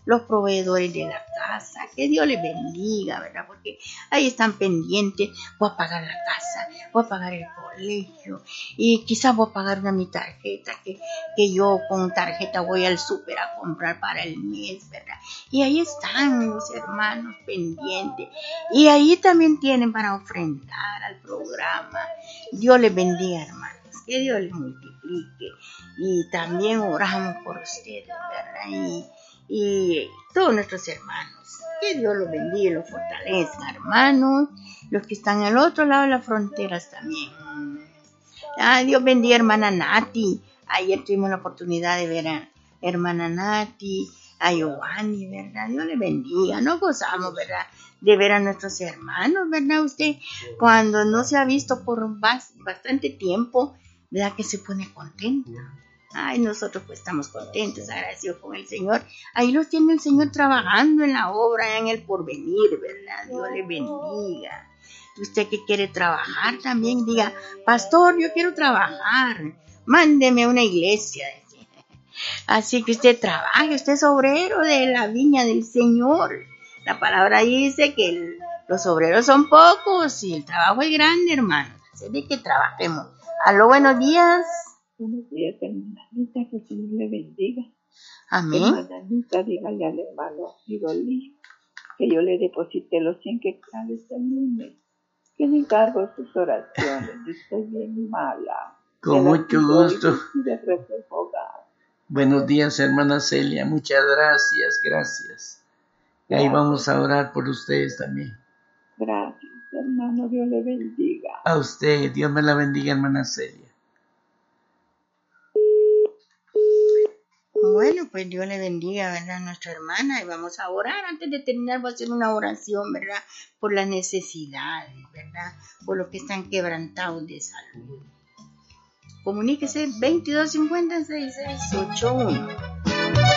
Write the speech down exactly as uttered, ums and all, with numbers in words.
los proveedores de la casa, que Dios les bendiga, ¿verdad? Porque ahí están pendientes, voy a pagar la casa, voy a pagar el colegio, y quizás voy a pagar una mi tarjeta, que, que yo con tarjeta voy al súper a comprar para el mes, ¿verdad? Y ahí están los hermanos pendientes, y ahí también tienen para ofrendar al programa. Dios les bendiga, hermanos, que Dios les multiplique, y también oramos por ustedes, ¿verdad? Y, y todos nuestros hermanos, que Dios los bendiga y los fortalezca, hermanos, los que están al otro lado de las fronteras también. Ah, Dios bendiga, hermana Nati. Ayer tuvimos la oportunidad de ver a hermana Nati, a Giovanni, ¿verdad? Dios le bendiga. Nos gozamos, ¿verdad? De ver a nuestros hermanos, ¿verdad? Usted, cuando no se ha visto por bastante tiempo, ¿verdad? Que se pone contento. Ay, nosotros pues estamos contentos, agradecidos con el Señor. Ahí los tiene el Señor trabajando en la obra, en el porvenir, ¿verdad? Dios le bendiga. Usted que quiere trabajar también, diga, pastor, yo quiero trabajar, mándeme a una iglesia. Así que usted trabaje, usted es obrero de la viña del Señor. La palabra dice que el, los obreros son pocos y el trabajo es grande, hermano. Así de que trabajemos. Aló, buenos días. Buenos días, hermana Anita, que el Señor le bendiga. Amén. Hermana Anita, dígale al hermano Irolí que yo le deposité los cien quetzales el lunes, que le encargo sus oraciones. Estoy bien mala. Con mucho gusto. De refogar. Buenos días, hermana Celia. Muchas gracias, gracias. Y ahí vamos a orar por ustedes también. Gracias, hermano. Dios le bendiga. A usted, Dios me la bendiga, hermana Celia. Bueno, pues Dios le bendiga, ¿verdad? A nuestra hermana, y vamos a orar. Antes de terminar, voy a hacer una oración, ¿verdad? Por las necesidades, ¿verdad? Por los que están quebrantados de salud. Comuníquese veintidós cincuenta, sesenta y seis ochenta y uno.